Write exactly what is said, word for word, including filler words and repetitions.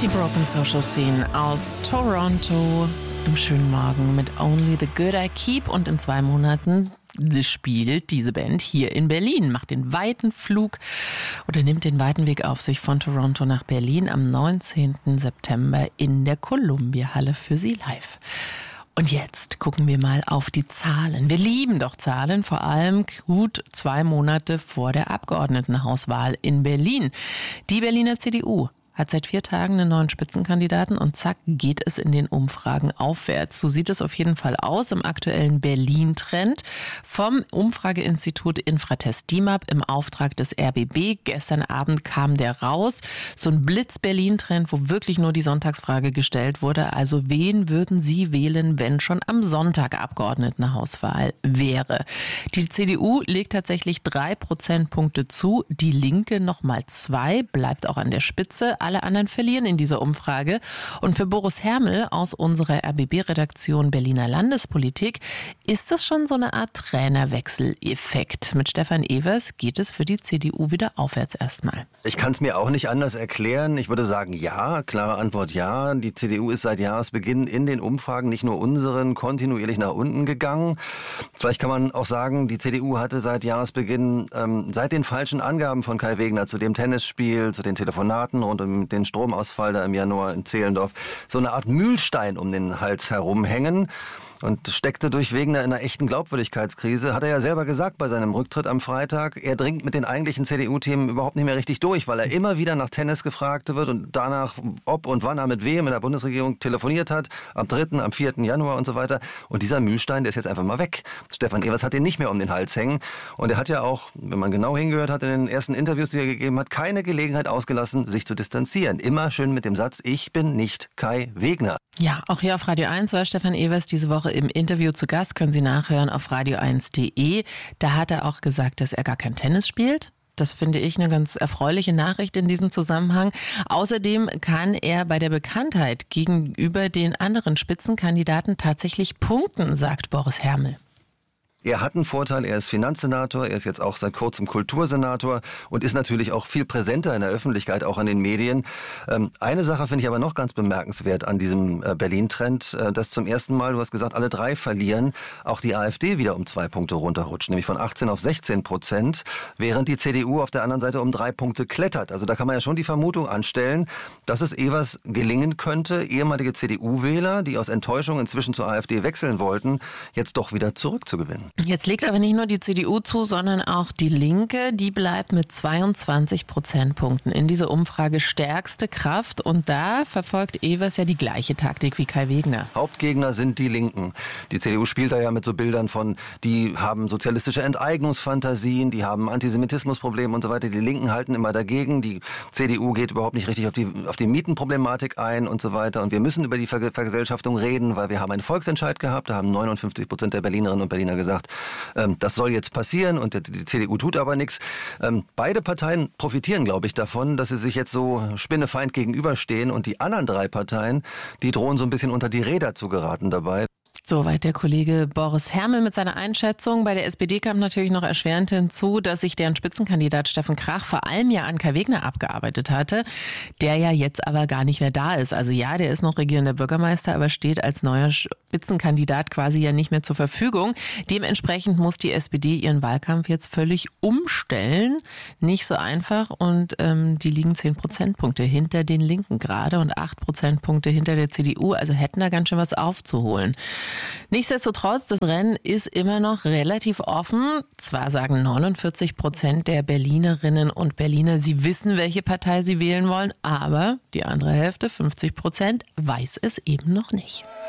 Die Broken Social Scene aus Toronto im schönen Morgen mit Only the Good I Keep, und in zwei Monaten spielt diese Band hier in Berlin, macht den weiten Flug oder nimmt den weiten Weg auf sich von Toronto nach Berlin am neunzehnten September in der Columbia-Halle für Sie live. Und jetzt gucken wir mal auf die Zahlen. Wir lieben doch Zahlen, vor allem gut zwei Monate vor der Abgeordnetenhauswahl in Berlin. Die Berliner C D U hat seit vier Tagen einen neuen Spitzenkandidaten und zack, geht es in den Umfragen aufwärts. So sieht es auf jeden Fall aus im aktuellen Berlin-Trend vom Umfrageinstitut Infratest D I M A P im Auftrag des R B B. Gestern Abend kam der raus. So ein Blitz-Berlin-Trend, wo wirklich nur die Sonntagsfrage gestellt wurde. Also wen würden Sie wählen, wenn schon am Sonntag Abgeordnetenhauswahl wäre? Die C D U legt tatsächlich drei Prozentpunkte zu, die Linke nochmal zwei, bleibt auch an der Spitze. Alle anderen verlieren in dieser Umfrage. Und für Boris Hermel aus unserer R B B-Redaktion Berliner Landespolitik ist das schon so eine Art Trainerwechseleffekt. Mit Stefan Evers geht es für die C D U wieder aufwärts erstmal. Ich kann es mir auch nicht anders erklären. Ich würde sagen, ja, klare Antwort ja. Die C D U ist seit Jahresbeginn in den Umfragen, nicht nur unseren, kontinuierlich nach unten gegangen. Vielleicht kann man auch sagen, die C D U hatte seit Jahresbeginn, ähm, seit den falschen Angaben von Kai Wegner zu dem Tennisspiel, zu den Telefonaten rund um den Stromausfall da im Januar in Zehlendorf, so eine Art Mühlstein um den Hals herumhängen. Und steckte durch Wegner in einer echten Glaubwürdigkeitskrise. Hat er ja selber gesagt bei seinem Rücktritt am Freitag. Er dringt mit den eigentlichen C D U-Themen überhaupt nicht mehr richtig durch, weil er immer wieder nach Tennis gefragt wird und danach, ob und wann er mit wem in der Bundesregierung telefoniert hat. Am dritten, am vierten Januar und so weiter. Und dieser Mühlstein, der ist jetzt einfach mal weg. Stefan Evers hat den nicht mehr um den Hals hängen. Und er hat ja auch, wenn man genau hingehört hat, in den ersten Interviews, die er gegeben hat, keine Gelegenheit ausgelassen, sich zu distanzieren. Immer schön mit dem Satz, ich bin nicht Kai Wegner. Ja, auch hier auf Radio eins war Stefan Evers diese Woche im Interview zu Gast, können Sie nachhören auf radio eins punkt de. Da hat er auch gesagt, dass er gar kein Tennis spielt. Das finde ich eine ganz erfreuliche Nachricht in diesem Zusammenhang. Außerdem kann er bei der Bekanntheit gegenüber den anderen Spitzenkandidaten tatsächlich punkten, sagt Boris Hermel. Er hat einen Vorteil, er ist Finanzsenator, er ist jetzt auch seit kurzem Kultursenator und ist natürlich auch viel präsenter in der Öffentlichkeit, auch an den Medien. Ähm, eine Sache finde ich aber noch ganz bemerkenswert an diesem äh, Berlin-Trend, äh, dass zum ersten Mal, du hast gesagt, alle drei verlieren, auch die AfD wieder um zwei Punkte runterrutscht, nämlich von achtzehn auf sechzehn Prozent, während die C D U auf der anderen Seite um drei Punkte klettert. Also da kann man ja schon die Vermutung anstellen, dass es Evers gelingen könnte, ehemalige C D U-Wähler, die aus Enttäuschung inzwischen zur AfD wechseln wollten, jetzt doch wieder zurückzugewinnen. Jetzt legt aber nicht nur die C D U zu, sondern auch die Linke. Die bleibt mit zweiundzwanzig Prozentpunkten in dieser Umfrage stärkste Kraft. Und da verfolgt Evers ja die gleiche Taktik wie Kai Wegner. Hauptgegner sind die Linken. Die C D U spielt da ja mit so Bildern von, die haben sozialistische Enteignungsfantasien, die haben Antisemitismusprobleme und so weiter. Die Linken halten immer dagegen. Die C D U geht überhaupt nicht richtig auf die, auf die Mietenproblematik ein und so weiter. Und wir müssen über die Ver- Vergesellschaftung reden, weil wir haben einen Volksentscheid gehabt. Da haben neunundfünfzig Prozent der Berlinerinnen und Berliner gesagt, das soll jetzt passieren und die C D U tut aber nichts. Beide Parteien profitieren, glaube ich, davon, dass sie sich jetzt so spinnefeind gegenüberstehen, und die anderen drei Parteien, die drohen so ein bisschen unter die Räder zu geraten dabei. Soweit der Kollege Boris Hermel mit seiner Einschätzung. Bei der S P D kam natürlich noch erschwerend hinzu, dass sich deren Spitzenkandidat Steffen Krach vor allem ja an Kai Wegner abgearbeitet hatte, der ja jetzt aber gar nicht mehr da ist. Also ja, der ist noch regierender Bürgermeister, aber steht als neuer Spitzenkandidat quasi ja nicht mehr zur Verfügung. Dementsprechend muss die S P D ihren Wahlkampf jetzt völlig umstellen. Nicht so einfach, und ähm, die liegen zehn Prozentpunkte hinter den Linken gerade und acht Prozentpunkte hinter der C D U. Also hätten da ganz schön was aufzuholen. Nichtsdestotrotz, das Rennen ist immer noch relativ offen. Zwar sagen neunundvierzig Prozent der Berlinerinnen und Berliner, sie wissen, welche Partei sie wählen wollen, aber die andere Hälfte, fünfzig Prozent, weiß es eben noch nicht.